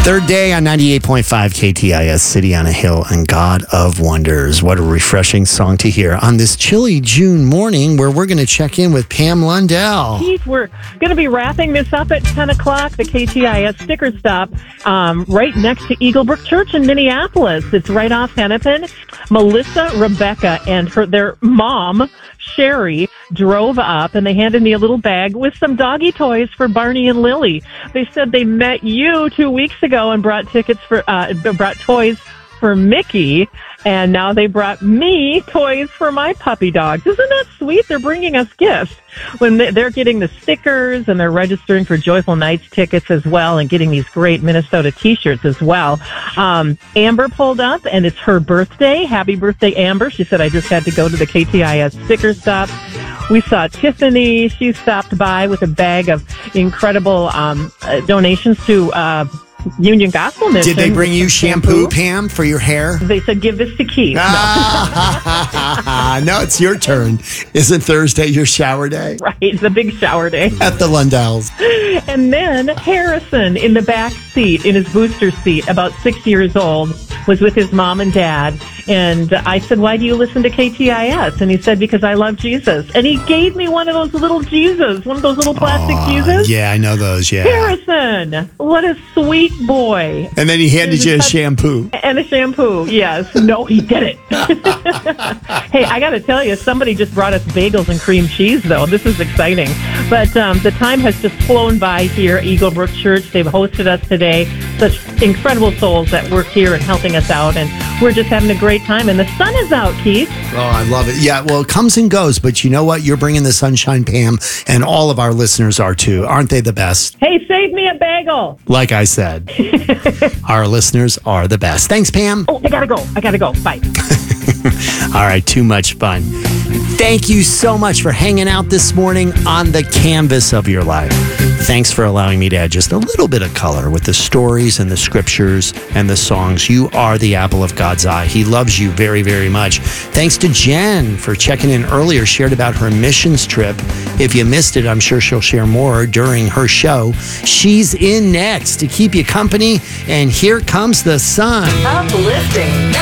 Third day on 98.5 KTIS, City on a Hill and God of Wonders. What a refreshing song to hear on this chilly June morning where we're going to check in with Pam Lundell. Keith, we're going to be wrapping this up at 10 o'clock, the KTIS sticker stop right next to Eaglebrook Church in Minneapolis. It's right off Hennepin. Melissa, Rebecca, and their mom, Sherry, drove up and they handed me a little bag with some doggy toys for Barney and Lily. They said they met you 2 weeks ago and brought toys for Mickey, and now they brought me toys for my puppy dogs. Isn't that sweet? They're bringing us gifts when they're getting the stickers, and they're registering for Joyful Nights tickets as well, and getting these great Minnesota T-shirts as well. Amber pulled up, and it's her birthday. Happy birthday, Amber. She said, I just had to go to the KTIS sticker stop. We saw Tiffany. She stopped by with a bag of incredible donations to Union Gospel Mission. Did they bring you shampoo, Pam, for your hair? They said, give this to Keith. No, it's your turn. Isn't Thursday your shower day? Right, it's a big shower day. At the Lundells. And then Harrison in the back seat, in his booster seat, about 6 years old, was with his mom and dad. And I said, why do you listen to KTIS? And he said, because I love Jesus. And he gave me one of those little Jesus, one of those little plastic Jesus. Yeah, I know those, yeah. Harrison, what a sweet boy. And then he handed you a shampoo. And a shampoo, yes. No, he did it. Hey, I got to tell you, somebody just brought us bagels and cream cheese, though. This is exciting. But the time has just flown by here at Eaglebrook Church. They've hosted us today. Such incredible souls that work here and helping us out. And we're just having a great time. And the sun is out, Keith. Oh, I love it. Yeah, well, it comes and goes. But you know what? You're bringing the sunshine, Pam. And all of our listeners are, too. Aren't they the best? Hey, save me a bagel. Like I said, our listeners are the best. Thanks, Pam. Oh, I gotta go. Bye. All right, too much fun. Thank you so much for hanging out this morning on the canvas of your life. Thanks for allowing me to add just a little bit of color with the stories and the scriptures and the songs. You are the apple of God's eye. He loves you very, very much. Thanks to Jen for checking in earlier, shared about her missions trip. If you missed it, I'm sure she'll share more during her show. She's in next to keep you company, and here comes the sun. Uplifting.